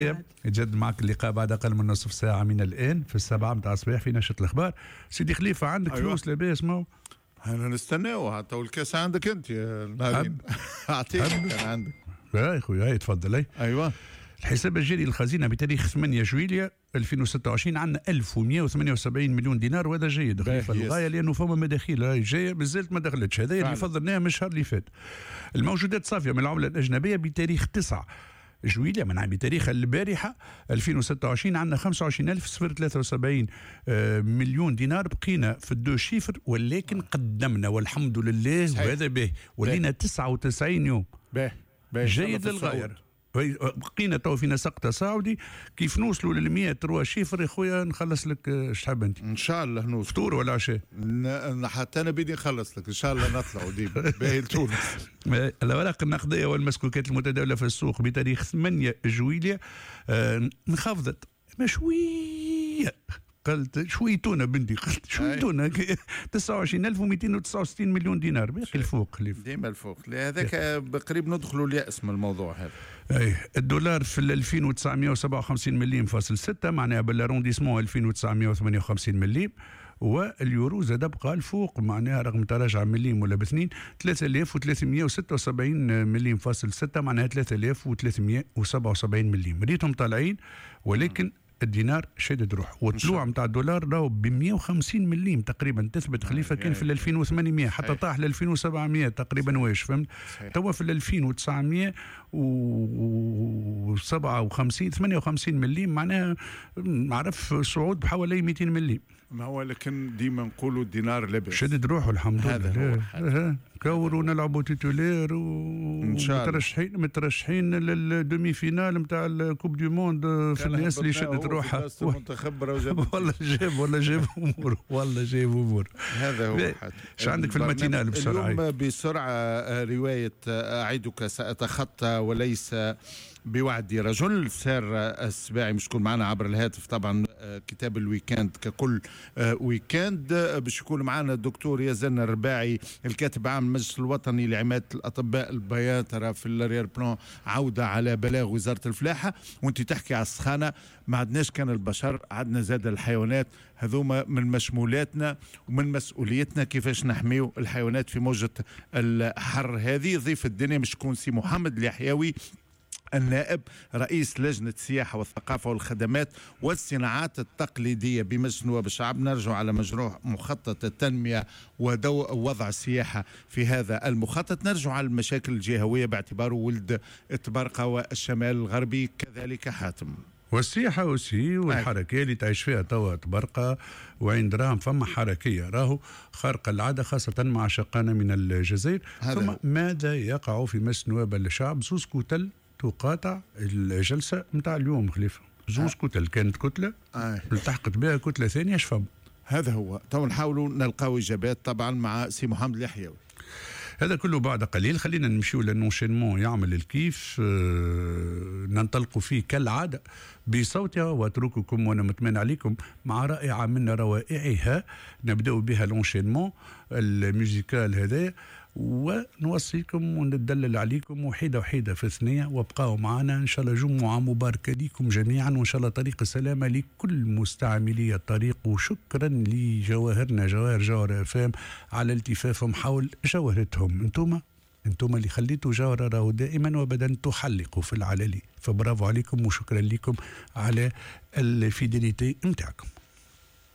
يتجدد معك اللقاء بعد أقل من نصف ساعة من الآن في 7 متاع الصباح في نشرة الأخبار. سيدي خليفة عندك فلوس لاباس مو؟ انا نستناو حتى والكاس عندك انت يا نارين. اعطيك كان عندك. يا خويا هاي تفضل. ايوه الحساب الجاري للخزينة بتاريخ 8 جويلية 2026 عندنا 1178 مليون دينار، وهذا جيد خليفة للغاية لأنه فما مداخيل هاي جاية مازالت ما دخلتش. هذا اللي فضلناها من الشهر اللي فات. الموجودات صافية من العملة الأجنبية بتاريخ 9 جويلية من بتاريخ البارحة 2026 عندنا 25073 مليون دينار. بقينا في الدو شيفر ولكن قدمنا والحمد لله وهذا به ولينا 99 يوم جيد للغاية. بقينا تو في نسق تصاعدي. كيف نوصلوا لل 100 تروا شيفر يا خويا نخلص لك اش تحب انت؟ ان شاء الله نوصل فطور ولا عشاء؟ حتى انا بدي نخلص لك ان شاء الله نطلعوا ديما باهي لتونس. الأوراق النقدية والمسكوكات المتداولة في السوق بتاريخ 8 جويلية انخفضت شوية. قلت شويتونا بنتي، قلت شويتونا 29269 مليون دينار باقي الفوق خليفة ديما الفوق. هذاك قريب ندخلوا اليأس من الموضوع هذا. اي الدولار في 2957 مليم فاصل 6 معناها بالارونديسمون 2958 مليم. واليورو زاد بقى الفوق معناها رغم تراجع مليم ولا باثنين 3376 مليم فاصل 6 معناها 3377 مليم. ريتهم طالعين ولكن الدينار شدد روح. والطلوع نتاع الدولار راهو ب 150 مليم تقريبا تثبت خليفه. كان في 2800 حتى طاح ل 2700 تقريبا. واش فهمت؟ توا في 2957 58 مليم معناها نعرف صعود بحوالي 200 مليم. ما هو لكن ديما نقولوا الدينار لبس شدد روحه الحمد لله. كوروا نلعبوا تيتولير مترشحين للدومي فينال نتاع الكوب دو موند في الناس اللي شدت روحها. والله جاب امور. هذا هو. ايش عندك في الماتينال بسرعه؟ اليوم بسرعه روايه اعدك ساتخطى وليس بوعدي رجل. سار السباعي مش يكون معنا عبر الهاتف طبعا. كتاب الويكاند ككل ويكاند باش يكون معنا الدكتور يزن الرباعي الكاتب عام المجلس الوطني لعماده الاطباء البياطره في الريال بلان. عوده على بلاغ وزاره الفلاحه. وانت تحكي على السخانه ما عدناش كان البشر عدنا زاد الحيوانات. هذوما من مشمولاتنا ومن مسؤوليتنا كيفاش نحميو الحيوانات في موجه الحر هذه. ضيف الدنيا مش يكون سي محمد اليحيوي النائب رئيس لجنة السياحة والثقافة والخدمات والصناعات التقليدية بمجلس نواب الشعب. نرجع على مشروع مخطط التنمية ووضع السياحة في هذا المخطط. نرجع على المشاكل الجهوية باعتباره ولد تبرقة والشمال الغربي كذلك حاتم. والسياحة والحركة اللي تعيش فيها توا تبرقة وعين دراهم فما حركية راهو خارقة العادة خاصة مع شقانا من الجزائر. ثم ماذا يقع في مجلس نواب الشعب؟ زوز كتل تقاطع الجلسة متاع اليوم خليفة. زوز كتل كانت كتلة التحقت بها كتلة ثانية شفم. هذا هو. تو نحاولوا نلقاو إجابات طبعا مع سي محمد اليحيوي. هذا كله بعد قليل. خلينا نمشيو للنونشينمون يعمل الكيف. ننطلقوا فيه كالعادة بصوتها واترككم وانا متمنى عليكم مع رائعة من روائعها. نبدأ بها لونشينمون الموسيقال هذا ونوصيكم وندلل عليكم وحيدة وحيدة في ثنية. وابقاوا معنا إن شاء الله جمعة مباركة لكم جميعا وإن شاء الله طريق السلامة لكل مستعملي الطريق. وشكرا لجواهرنا جواهر فام على التفافهم حول جوهرتهم. انتم اللي خليتوا جوهر راهو دائما وابدا تحلقوا في العلالي. فبرافو عليكم وشكرا لكم على الفيديليتي متاعكم.